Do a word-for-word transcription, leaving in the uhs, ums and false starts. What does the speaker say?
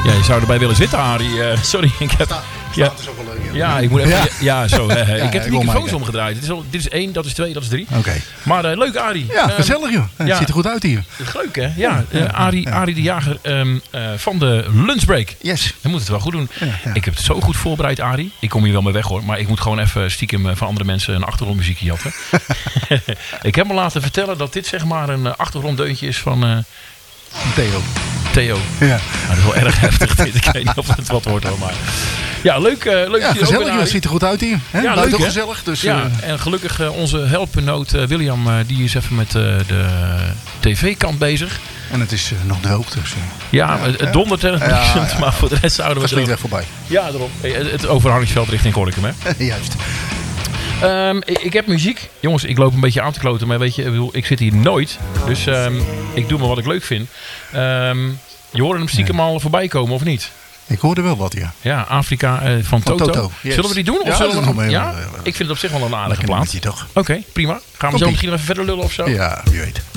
Ja, je zou erbij willen zitten, Arie. Uh, sorry, ik heb... Staat ja, is ook wel leuk. Ja, ja ik moet even... Ja, ja zo. He, he. Ja, ik heb ja, de ik microfoons wil omgedraaid. Dit is, al, dit is één, dat is twee, dat is drie. Oké. Okay. Maar uh, leuk, Arie. Ja, um, gezellig joh. Het ja, ziet er goed uit hier. Leuk, hè? Ja, uh, Arie, Arie de Jager um, uh, van de lunchbreak. Yes. Hij moet het wel goed doen. Ja, ja. Ik heb het zo goed voorbereid, Arie. Ik kom hier wel mee weg, hoor. Maar ik moet gewoon even stiekem van andere mensen een achtergrondmuziekje jatten. Ik heb me laten vertellen dat dit zeg maar een achtergronddeuntje is van... Uh, Theo. Theo. Ja. Nou, dat is wel erg heftig dit. Ik weet niet of het wat wordt hoor, maar... Ja, leuk. Uh, leuk ja, gezellig. Het ziet er goed uit hier. Hè? Ja, leuk, leuk, ook gezellig. Dus, ja, uh... en gelukkig uh, onze helpenoot uh, William, uh, die is even met uh, de tv-kant bezig. En het is uh, nog droog, dus... Uh... Ja, ja, het dondert en het ja, bliksem, ja, maar voor de rest zouden we... Het is niet weg voorbij. Ja, erop. Het overhangingsveld richting Gorinchem, hè? Juist. Um, ik, ik heb muziek. Jongens, ik loop een beetje aan te kloten, maar weet je, ik, bedoel, ik zit hier nooit. Dus um, ik doe maar wat ik leuk vind. Um, je hoorde hem stiekem al voorbij komen, of niet? Ik hoorde wel wat, ja. Ja, Afrika uh, van, van Toto. Toto yes. Zullen we die doen? Of ja, zullen we nog mee. Ja? Ik vind het op zich wel een aardige plaat. Oké, okay, prima. Gaan we Komt zo misschien even verder lullen of zo? Ja, wie weet.